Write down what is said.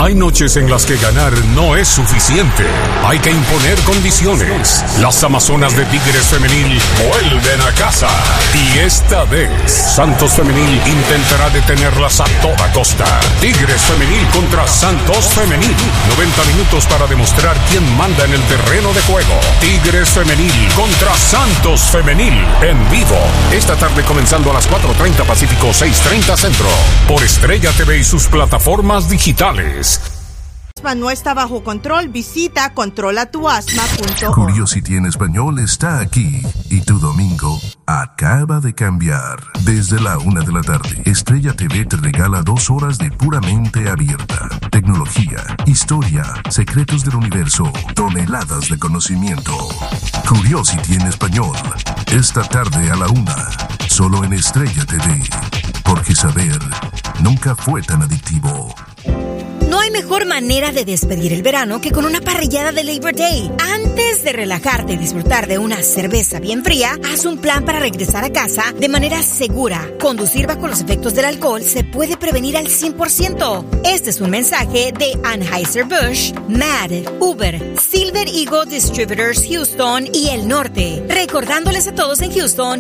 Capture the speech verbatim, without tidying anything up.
Hay noches en las que ganar no es suficiente. Hay que imponer condiciones. Las Amazonas de Tigres Femenil vuelven a casa. Y esta vez, Santos Femenil intentará detenerlas a toda costa. Tigres Femenil contra Santos Femenil. noventa minutos para demostrar quién manda en el terreno de juego. Tigres Femenil contra Santos Femenil. En vivo. Esta tarde comenzando a las cuatro treinta Pacífico, seis treinta Centro. Por Estrella T V y sus plataformas digitales. No está bajo control, visita controla tu asma punto org. Curiosity en español está aquí y tu domingo acaba de cambiar. Desde la una de la tarde, Estrella T V te regala dos horas de puramente abierta. Tecnología, historia, secretos del universo, toneladas de conocimiento. Curiosity en español, esta tarde a la una, solo en Estrella T V. Porque saber nunca fue tan adictivo. No hay mejor manera de despedir el verano que con una parrillada de Labor Day. Antes de relajarte y disfrutar de una cerveza bien fría, haz un plan para regresar a casa de manera segura. Conducir bajo los efectos del alcohol se puede prevenir al cien por ciento. Este es un mensaje de Anheuser-Busch, M A D, Uber, Silver Eagle Distributors Houston y el norte. Recordándoles a todos en Houston